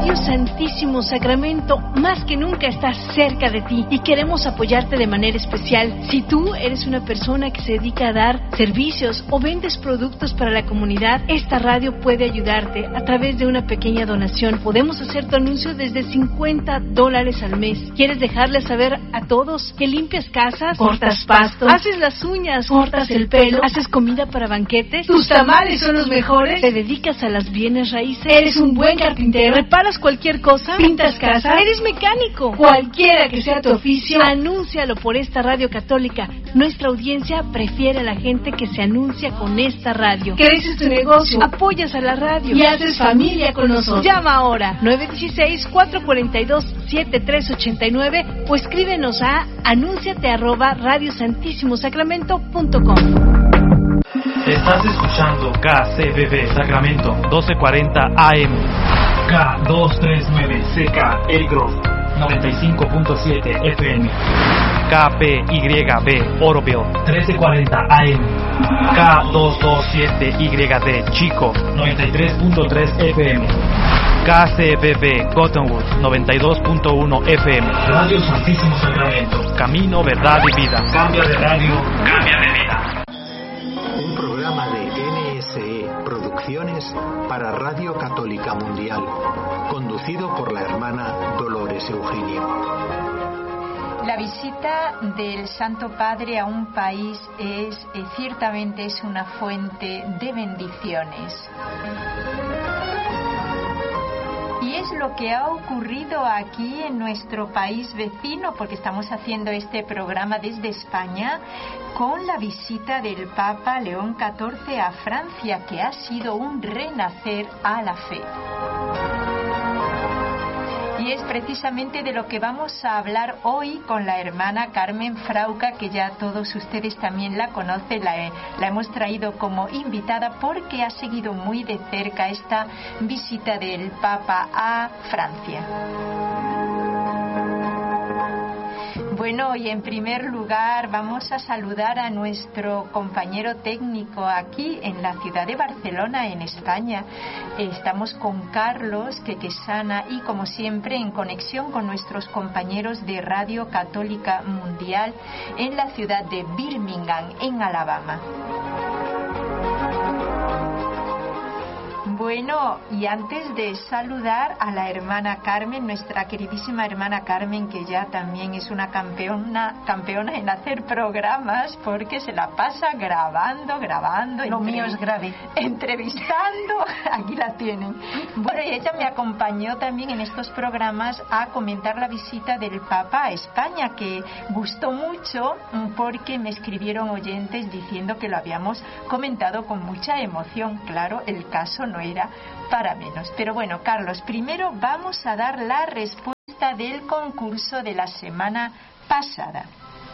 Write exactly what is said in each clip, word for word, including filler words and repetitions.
Radio Santísimo Sacramento más que nunca está cerca de ti y queremos apoyarte de manera especial. Si tú eres una persona que se dedica a dar servicios o vendes productos para la comunidad, esta radio puede ayudarte a través de una pequeña donación. Podemos hacer tu anuncio desde cincuenta dólares al mes. ¿Quieres dejarle saber a todos que limpias casas, cortas pastos, haces las uñas, cortas el pelo, haces comida para banquetes? ¿Tus tamales son los mejores? ¿Te dedicas a las bienes raíces? ¿Eres un buen carpintero? ¿Reparas cualquier cosa? ¿Pintas casa? ¿Eres mecánico? Cualquiera que sea tu oficio, anúncialo por esta radio católica. Nuestra audiencia prefiere a la gente que se anuncia con esta radio. Creces tu negocio, apoyas a la radio y haces familia con nosotros. Llama ahora nueve uno seis, cuatro cuatro dos, siete tres ocho nueve o escríbenos a anúnciate arroba radio santísimo sacramento punto com. Estás escuchando K C B B Sacramento doce cuarenta A M, K doscientos treinta y nueve C K El Grove noventa y cinco punto siete F M, K P Y B Oroville trece cuarenta A M, K doscientos veintisiete Y D Chico noventa y tres punto tres F M, K C B B Cottonwood noventa y dos punto uno F M. Radio Santísimo Sacramento, camino, verdad y vida. Cambia de radio, cambia de vida. Un programa de N S E Producciones para Radio Católica Mundial, conducido por la hermana Dolores Eugenio. La visita del Santo Padre a un país es eh, ciertamente es una fuente de bendiciones. Y es lo que ha ocurrido aquí en nuestro país vecino, porque estamos haciendo este programa desde España, con la visita del Papa León catorce a Francia, que ha sido un renacer a la fe. Y es precisamente de lo que vamos a hablar hoy con la hermana Carmen Frauca, que ya todos ustedes también la conocen. La, la hemos traído como invitada porque ha seguido muy de cerca esta visita del Papa a Francia. Bueno, y en primer lugar vamos a saludar a nuestro compañero técnico aquí en la ciudad de Barcelona, en España. Estamos con Carlos Quequesana y, como siempre, en conexión con nuestros compañeros de Radio Católica Mundial en la ciudad de Birmingham, en Alabama. Bueno, y antes de saludar a la hermana Carmen, nuestra queridísima hermana Carmen, que ya también es una campeona campeona en hacer programas, porque se la pasa grabando, grabando. Lo mío es grave. Entrevistando, aquí la tienen. Bueno, y ella me acompañó también en estos programas a comentar la visita del Papa a España, que gustó mucho porque me escribieron oyentes diciendo que lo habíamos comentado con mucha emoción. Claro, el caso no era para menos. Pero bueno, Carlos, primero vamos a dar la respuesta del concurso de la semana pasada.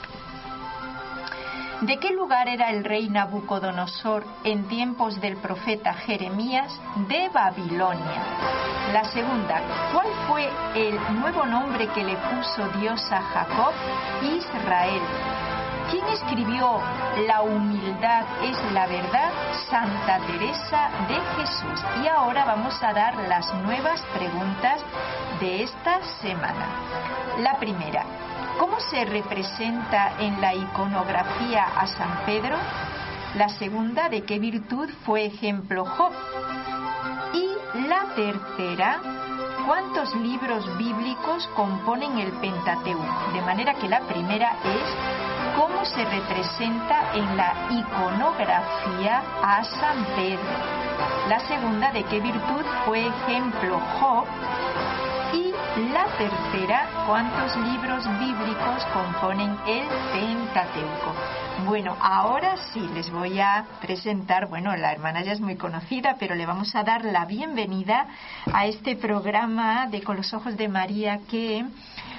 ¿De qué lugar era el rey Nabucodonosor en tiempos del profeta Jeremías? De Babilonia. La segunda, ¿cuál fue el nuevo nombre que le puso Dios a Jacob? Israel. ¿Quién escribió La humildad es la verdad? Santa Teresa de Jesús. Y ahora vamos a dar las nuevas preguntas de esta semana. La primera, ¿cómo se representa en la iconografía a San Pedro? La segunda, ¿de qué virtud fue ejemplo Job? Y la tercera, ¿cuántos libros bíblicos componen el Pentateuco? De manera que la primera es ¿cómo se representa en la iconografía a San Pedro? La segunda, ¿de qué virtud fue ejemplo Job? Y la tercera, ¿cuántos libros bíblicos componen el Pentateuco? Bueno, ahora sí les voy a presentar, bueno, la hermana ya es muy conocida, pero le vamos a dar la bienvenida a este programa de Con los Ojos de María, que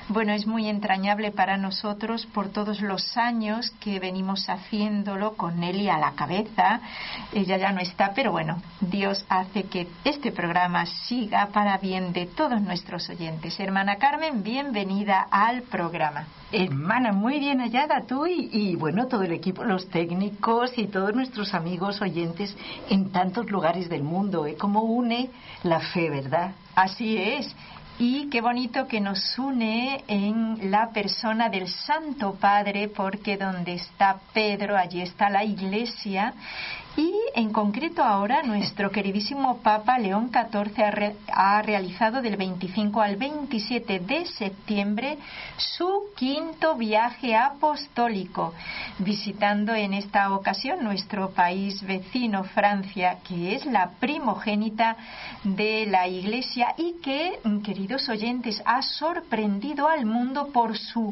Bueno, es muy entrañable para nosotros por todos los años que venimos haciéndolo con Nelly a la cabeza. Ella ya no está, pero bueno, Dios hace que este programa siga para bien de todos nuestros oyentes. Hermana Carmen, bienvenida al programa. Hermana, muy bien hallada tú y, y bueno, todo el equipo, los técnicos y todos nuestros amigos oyentes en tantos lugares del mundo, ¿eh? Cómo une la fe, ¿verdad? Así es. Y qué bonito que nos une en la persona del Santo Padre, porque donde está Pedro, allí está la Iglesia. Y en concreto ahora nuestro queridísimo Papa León catorce ha, re, ha realizado del veinticinco al veintisiete de septiembre su quinto viaje apostólico, visitando en esta ocasión nuestro país vecino Francia, que es la primogénita de la Iglesia y que, queridos oyentes, ha sorprendido al mundo por su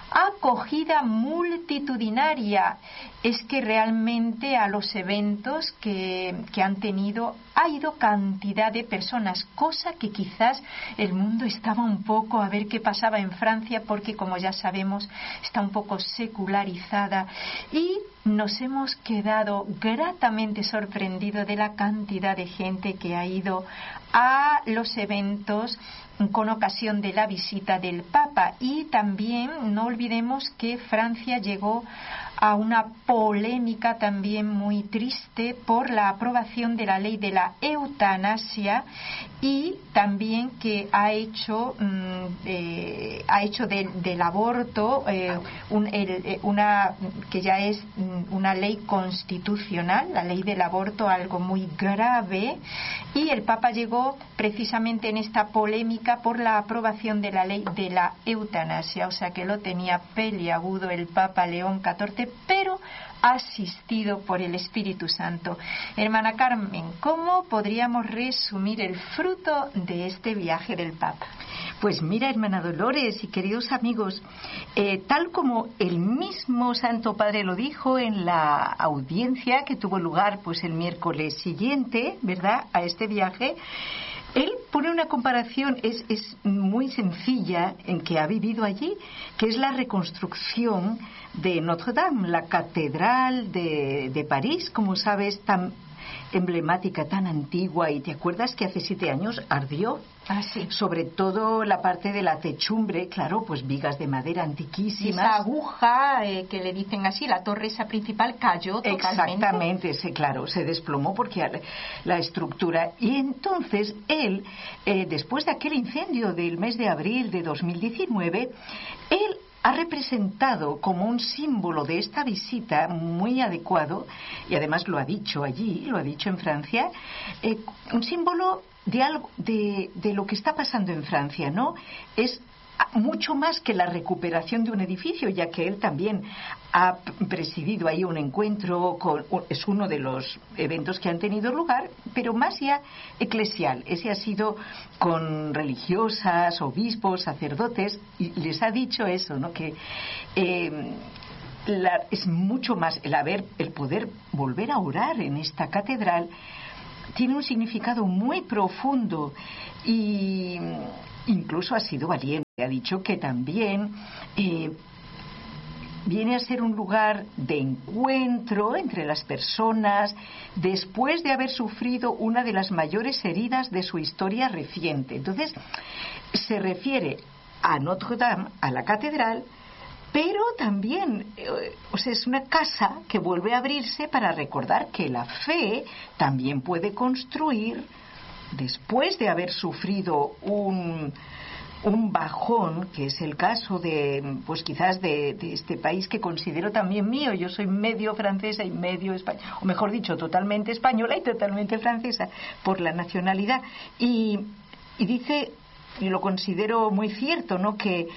acogida multitudinaria. Es que realmente a los eventos que, que han tenido ha ido cantidad de personas, cosa que quizás el mundo estaba un poco a ver qué pasaba en Francia, porque como ya sabemos está un poco secularizada, y nos hemos quedado gratamente sorprendidos de la cantidad de gente que ha ido a los eventos con ocasión de la visita del Papa. Y también no olvidemos que Francia llegó a una polémica también muy triste por la aprobación de la ley de la eutanasia, y también que ha hecho mm, eh, ha hecho de, del aborto eh, un, el, una que ya es una ley constitucional, la ley del aborto, algo muy grave. Y el Papa llegó precisamente en esta polémica por la aprobación de la ley de la eutanasia, o sea que lo tenía peliagudo el Papa León catorce, pero asistido por el Espíritu Santo. Hermana Carmen, ¿cómo podríamos resumir el fruto de este viaje del Papa? Pues mira, hermana Dolores y queridos amigos, eh, tal como el mismo Santo Padre lo dijo en la audiencia que tuvo lugar pues el miércoles siguiente, ¿verdad?, a este viaje, él pone una comparación, es, es muy sencilla, en que ha vivido allí, que es la reconstrucción de Notre Dame, la catedral de, de París, como sabes, tan emblemática, tan antigua. Y te acuerdas que hace siete años ardió. Ah, sí. Sobre todo la parte de la techumbre, claro, pues vigas de madera antiquísimas. Esa aguja eh, que le dicen así, la torre esa principal cayó totalmente. Exactamente, sí, claro, se desplomó porque la estructura. Y entonces él, eh, después de aquel incendio del mes de abril de dos mil diecinueve, él ha representado como un símbolo de esta visita muy adecuado, y además lo ha dicho allí, lo ha dicho en Francia, eh, un símbolo de algo, de, de lo que está pasando en Francia, ¿no? Es mucho más que la recuperación de un edificio, ya que él también ha presidido ahí un encuentro, con, es uno de los eventos que han tenido lugar, pero más ya eclesial. Ese ha sido con religiosas, obispos, sacerdotes, y les ha dicho eso, ¿no?, que eh, la, es mucho más el haber, el poder volver a orar en esta catedral. Tiene un significado muy profundo y incluso ha sido valiente. Ha dicho que también eh, viene a ser un lugar de encuentro entre las personas después de haber sufrido una de las mayores heridas de su historia reciente. Entonces, se refiere a Notre Dame, a la catedral, pero también, eh, o sea, es una casa que vuelve a abrirse para recordar que la fe también puede construir, después de haber sufrido un, un bajón, que es el caso de, pues quizás de, de este país que considero también mío. Yo soy medio francesa y medio española, o mejor dicho, totalmente española y totalmente francesa por la nacionalidad. Y, y dice, y lo considero muy cierto, ¿no?, que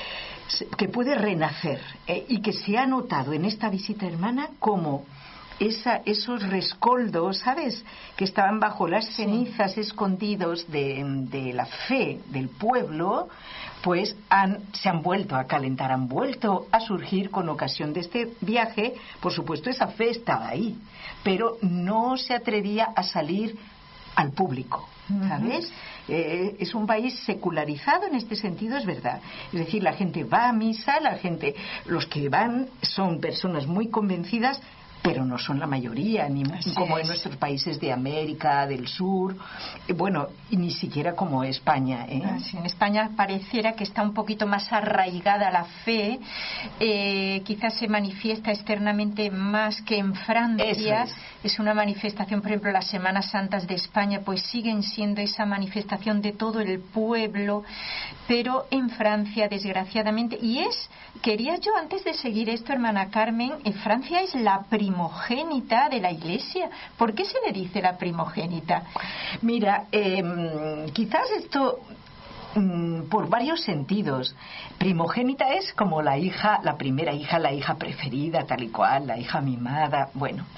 que puede renacer, eh, y que se ha notado en esta visita, hermana, como esa, esos rescoldos, ¿sabes?, que estaban bajo las cenizas, sí, escondidos de, de la fe del pueblo, pues han, se han vuelto a calentar, han vuelto a surgir con ocasión de este viaje. Por supuesto, esa fe estaba ahí, pero no se atrevía a salir al público, ¿sabes? Uh-huh. Eh, es un país secularizado en este sentido, es verdad. Es decir, la gente va a misa, la gente, los que van son personas muy convencidas, pero no son la mayoría, ni Así como es. En nuestros países de América, del Sur, eh, bueno, y ni siquiera como España. ¿eh? Así, en España pareciera que está un poquito más arraigada la fe, eh, quizás se manifiesta externamente más que en Francia. Es. es una manifestación, por ejemplo, las Semanas Santas de España, pues siguen siendo esa manifestación de todo el pueblo, pero en Francia, desgraciadamente, y es, quería yo antes de seguir esto, hermana Carmen, en Francia es la primera primogénita de la Iglesia. ¿Por qué se le dice la primogénita? Mira, eh, quizás esto mm, por varios sentidos. Primogénita es como la hija, la primera hija, la hija preferida, tal y cual, la hija mimada. Bueno,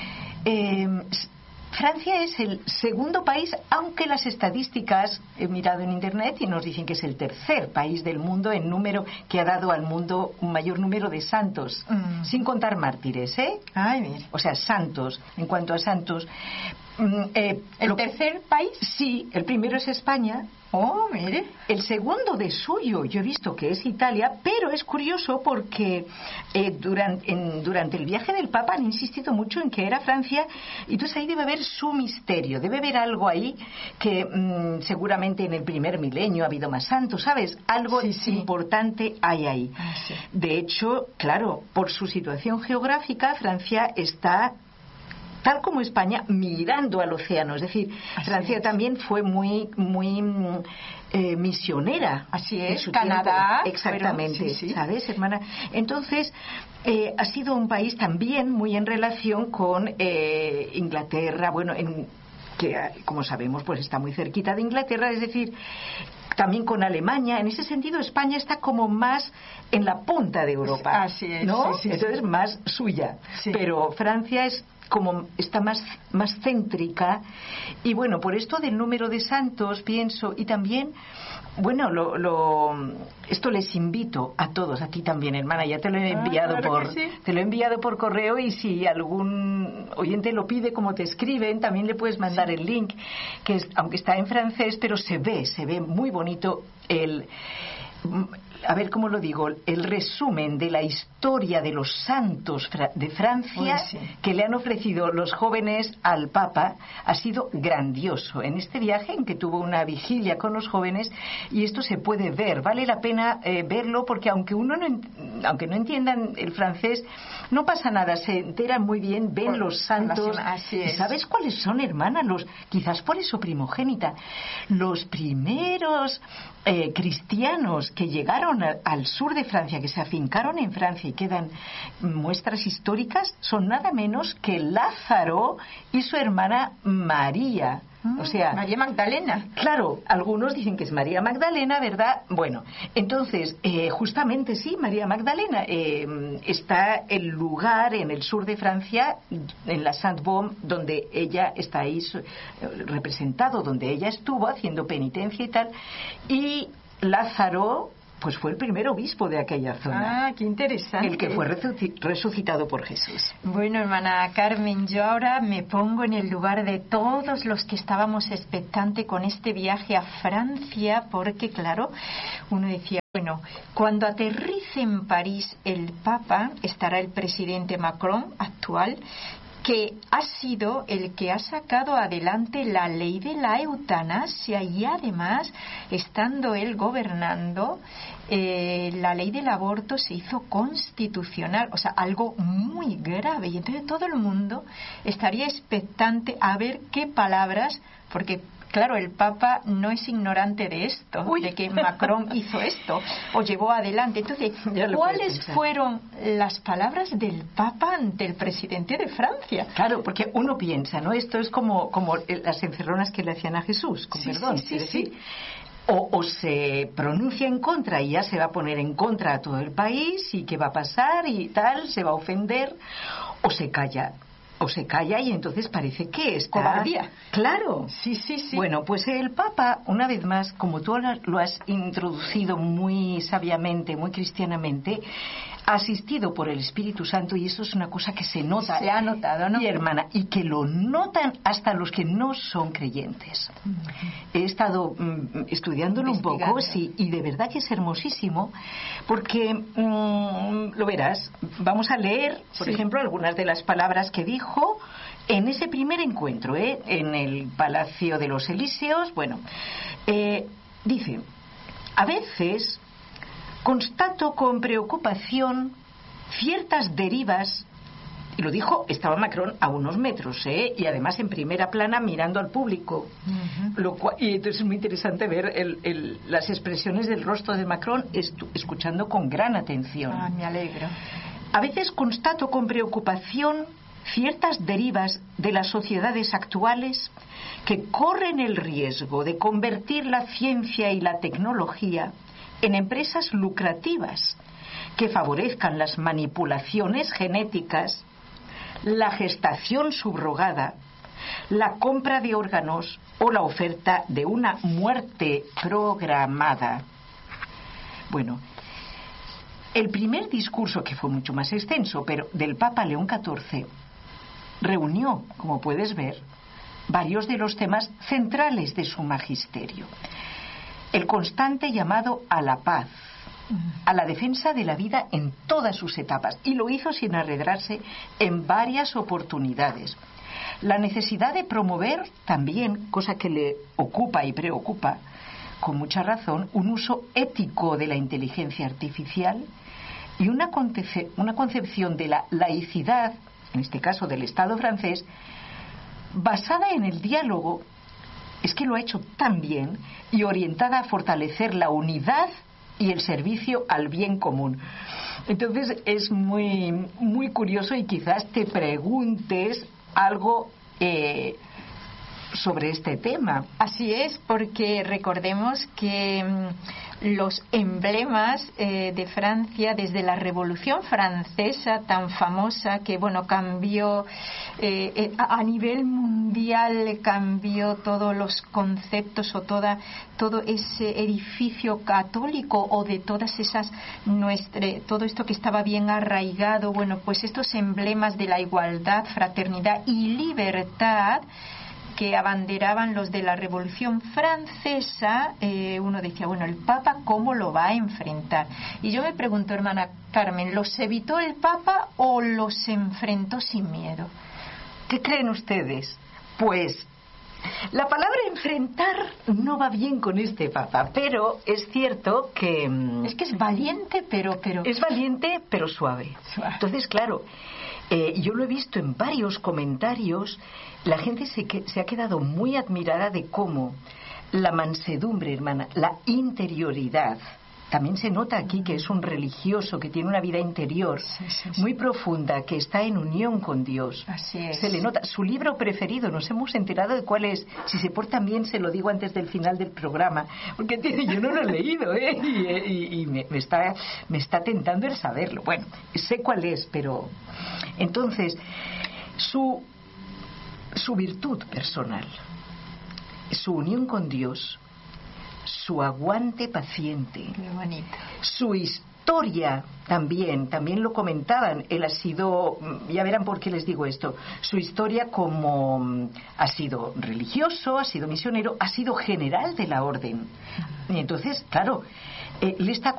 eh, Francia es el segundo país, aunque las estadísticas he mirado en internet y nos dicen que es el tercer país del mundo en número que ha dado al mundo un mayor número de santos, mm. sin contar mártires, ¿eh? Ay, mira. O sea, santos. En cuanto a santos, mm, eh, ¿el tercer que, país? Sí, el primero es España. Oh, mire. El segundo de suyo, yo he visto que es Italia, pero es curioso porque eh, durante, en, durante el viaje del Papa han insistido mucho en que era Francia, y entonces ahí debe haber su misterio, debe haber algo ahí que mmm, seguramente en el primer milenio ha habido más santos, ¿sabes? Algo sí, sí. importante hay ahí. Ah, sí. De hecho, claro, por su situación geográfica, Francia está, tal como España, mirando al océano. Es decir, Así Francia es. también fue muy muy eh, misionera. Así es, Canadá. Tiempo. Exactamente, pero, sí, sí. ¿sabes, hermana? Entonces, eh, ha sido un país también muy en relación con eh, Inglaterra, bueno, en, que como sabemos, pues está muy cerquita de Inglaterra, es decir, también con Alemania. En ese sentido, España está como más en la punta de Europa. Así es, ¿no? sí, sí, Entonces, sí. más suya. Sí. Pero Francia es como está más más céntrica, y bueno, por esto del número de santos pienso, y también bueno, lo, lo esto les invito a todos, a ti también, hermana, ya te lo he enviado ah, claro por sí. te lo he enviado por correo, y si algún oyente lo pide, como te escriben, también le puedes mandar sí. el link, que es, aunque está en francés, pero se ve, se ve muy bonito el a ver cómo lo digo, el resumen de la historia de los santos de Francia pues sí. que le han ofrecido los jóvenes al Papa ha sido grandioso en este viaje, en que tuvo una vigilia con los jóvenes, y esto se puede ver, vale la pena eh, verlo, porque aunque uno no, aunque no entiendan el francés, no pasa nada, se enteran muy bien, ven por, los santos. Así es. ¿Y sabes cuáles son, hermana? Los, quizás por eso primogénita, los primeros eh, cristianos que llegaron al sur de Francia, que se afincaron en Francia y quedan muestras históricas, son nada menos que Lázaro y su hermana María. Mm, o sea, María Magdalena. Claro, algunos dicen que es María Magdalena, ¿verdad? Bueno, entonces, eh, justamente sí, María Magdalena. Eh, está el lugar en el sur de Francia, en la Sainte-Baume, donde ella está ahí representado, donde ella estuvo haciendo penitencia y tal, y Lázaro pues fue el primer obispo de aquella zona. Ah, qué interesante. El que fue resucitado por Jesús. Bueno, hermana Carmen, yo ahora me pongo en el lugar de todos los que estábamos expectantes con este viaje a Francia, porque claro, uno decía, bueno, cuando aterrice en París el Papa, estará el presidente Macron actual, que ha sido el que ha sacado adelante la ley de la eutanasia, y además, estando él gobernando, eh, la ley del aborto se hizo constitucional, o sea, algo muy grave, y entonces todo el mundo estaría expectante a ver qué palabras, porque claro, el Papa no es ignorante de esto, Uy. de que Macron hizo esto o llevó adelante. Entonces, ¿cuáles fueron las palabras del Papa ante el presidente de Francia? Claro, porque uno piensa, ¿no? Esto es como, como las encerronas que le hacían a Jesús, con sí, perdón. Sí, sí, es decir, sí. O, o se pronuncia en contra y ya se va a poner en contra a todo el país, y qué va a pasar y tal, se va a ofender, o se calla. O se calla y entonces parece que es cobardía. Claro. Sí, sí, sí. Bueno, pues el Papa, una vez más, como tú lo has introducido muy sabiamente, muy cristianamente, asistido por el Espíritu Santo, y eso es una cosa que se nota. Se ha notado, ¿no? Mi hermana, y que lo notan hasta los que no son creyentes. Uh-huh. He estado mm, estudiándolo un poco, sí, y de verdad que es hermosísimo, porque mm, lo verás. Vamos a leer, por sí. ejemplo, algunas de las palabras que dijo en ese primer encuentro, ¿eh? En el Palacio de los Elíseos. Bueno, eh, dice: a veces constato con preocupación ciertas derivas, y lo dijo, estaba Macron a unos metros, ¿eh? Y además en primera plana mirando al público. Uh-huh. Lo cual, y entonces es muy interesante ver el, el, las expresiones del rostro de Macron, estu, escuchando con gran atención. Ah, me alegro. A veces constato con preocupación ciertas derivas de las sociedades actuales que corren el riesgo de convertir la ciencia y la tecnología en empresas lucrativas que favorezcan las manipulaciones genéticas, la gestación subrogada, la compra de órganos o la oferta de una muerte programada. Bueno, el primer discurso, que fue mucho más extenso, pero del Papa León catorce, reunió, como puedes ver, varios de los temas centrales de su magisterio. El constante llamado a la paz, a la defensa de la vida en todas sus etapas, y lo hizo sin arredrarse en varias oportunidades. La necesidad de promover también, cosa que le ocupa y preocupa, con mucha razón, un uso ético de la inteligencia artificial y una, conce- una concepción de la laicidad, en este caso del Estado francés, basada en el diálogo. Es que lo ha hecho tan bien, y orientada a fortalecer la unidad y el servicio al bien común. Entonces es muy, muy curioso, y quizás te preguntes algo eh, sobre este tema. Así es, porque recordemos que mmm, los emblemas eh, de Francia, desde la Revolución Francesa tan famosa, que bueno, cambió eh, eh, a nivel mundial, cambió todos los conceptos o toda todo ese edificio católico, o de todas esas nuestra, todo esto que estaba bien arraigado. Bueno, pues estos emblemas de la igualdad, fraternidad y libertad que abanderaban los de la Revolución Francesa, eh, uno decía, bueno, el Papa ¿cómo lo va a enfrentar? Y yo me pregunto, hermana Carmen, ¿los evitó el Papa o los enfrentó sin miedo? ¿Qué creen ustedes? Pues la palabra enfrentar no va bien con este Papa, pero es cierto que es que es valiente, pero pero es valiente, pero suave. suave. Entonces, claro, eh, yo lo he visto en varios comentarios. La gente se, que, se ha quedado muy admirada de cómo la mansedumbre, hermana, la interioridad. También se nota aquí que es un religioso que tiene una vida interior sí, sí, sí. muy profunda, que está en unión con Dios. Así es. Se le nota. Su libro preferido, nos hemos enterado de cuál es. Si se porta bien, se lo digo antes del final del programa, porque tiene, yo no lo he leído, ¿eh? Y, y, y me, me, está, me está tentando el saberlo. Bueno, sé cuál es, pero... Entonces, su, su virtud personal, su unión con Dios, su aguante paciente, qué bonito, su historia también, también lo comentaban, él ha sido, ya verán por qué les digo esto, su historia como ha sido religioso, ha sido misionero, ha sido general de la orden. Y entonces, claro, eh, le está